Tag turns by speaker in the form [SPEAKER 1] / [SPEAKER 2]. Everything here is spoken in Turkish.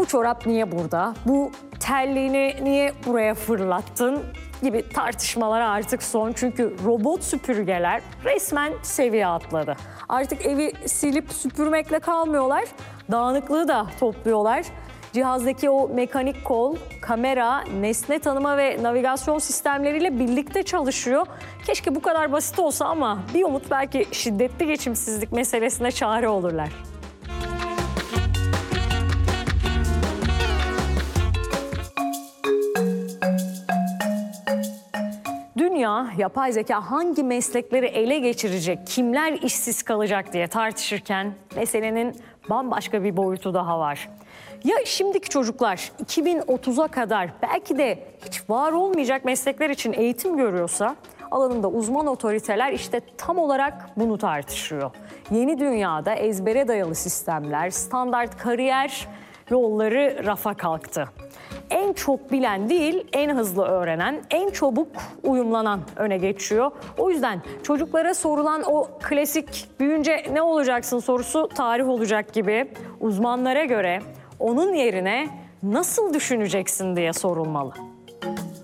[SPEAKER 1] bu çorap niye burada, bu terliğini niye buraya fırlattın gibi tartışmalara artık son. Çünkü robot süpürgeler resmen seviye atladı. Artık evi silip süpürmekle kalmıyorlar, dağınıklığı da topluyorlar. Cihazdaki o mekanik kol, kamera, nesne tanıma ve navigasyon sistemleriyle birlikte çalışıyor. Keşke bu kadar basit olsa ama bir umut, belki şiddetli geçimsizlik meselesine çare olurlar. Dünya, yapay zeka hangi meslekleri ele geçirecek, kimler işsiz kalacak diye tartışırken meselenin bambaşka bir boyutu daha var. Ya şimdiki çocuklar 2030'a kadar belki de hiç var olmayacak meslekler için eğitim görüyorsa, alanında uzman otoriteler işte tam olarak bunu tartışıyor. Yeni dünyada ezbere dayalı sistemler, standart kariyer yolları rafa kalktı. En çok bilen değil, en hızlı öğrenen, en çabuk uyumlanan öne geçiyor. O yüzden çocuklara sorulan o klasik "büyüyünce ne olacaksın" sorusu tarih olacak gibi. Uzmanlara göre onun yerine nasıl düşüneceksin diye sorulmalı.